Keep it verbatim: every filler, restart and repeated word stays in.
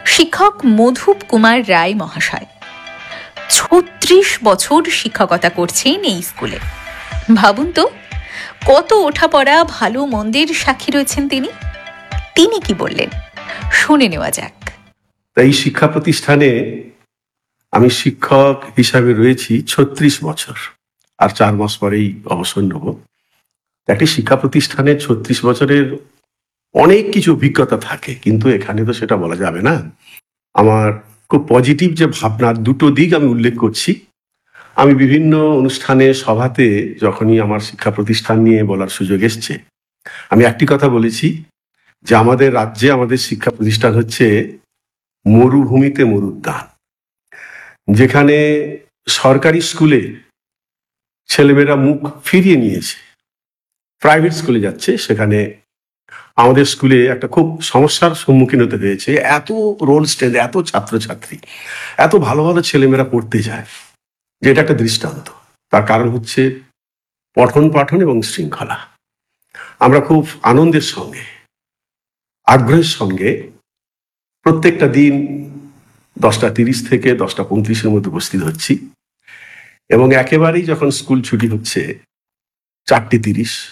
শিক্ষক মধুপ কুমার রায় মহাশয় ছত্রিশ বছর শিক্ষকতা করছেন এই স্কুলে। ভাবুন তো, কত ওঠাপড়া ভালো মন্দের সাক্ষী রয়েছেন তিনি। তিনি কি বললেন শুনে নেওয়া যাক। এই শিক্ষা প্রতিষ্ঠানে আমি শিক্ষক হিসাবে রয়েছি ছত্রিশ বছর, আর চার মাস পরেই অবসর নেব। একটি শিক্ষা প্রতিষ্ঠানে ছত্রিশ বছরের অনেক কিছু অভিজ্ঞতা থাকে, কিন্তু এখানে তো সেটা বলা যাবে না। আমার খুব পজিটিভ যে ভাবনার দুটো দিক আমি উল্লেখ করছি। আমি বিভিন্ন অনুষ্ঠানে সভাতে যখনই আমার শিক্ষা প্রতিষ্ঠান নিয়ে বলার সুযোগ এসছে, আমি একটি কথা বলেছি যে আমাদের রাজ্যে আমাদের শিক্ষা প্রতিষ্ঠান হচ্ছে মরুভূমিতে মরুদ্যান। যেখানে সরকারি স্কুলে ছেলেমেয়েরা মুখ ফিরিয়ে নিয়েছে, প্রাইভেট স্কুলে যাচ্ছে, সেখানে আমাদের স্কুলে একটা খুব সমস্যার সম্মুখীন হতে হয়েছে। এত রোল স্ট্রেন্থ, এত ছাত্রছাত্রী, এত ভালো ভালো ছেলেমেয়েরা পড়তে যায়, যে এটা একটা দৃষ্টান্ত। তার কারণ হচ্ছে পঠন পাঠন এবং শৃঙ্খলা। আমরা খুব আনন্দের সঙ্গে, আগ্রহের সঙ্গে প্রত্যেকটা দিন দশটা তিরিশ থেকে দশটা পঁয়ত্রিশের মধ্যে উপস্থিত হচ্ছি, এবং একেবারেই যখন স্কুল ছুটি হচ্ছে চারটে তিরিশ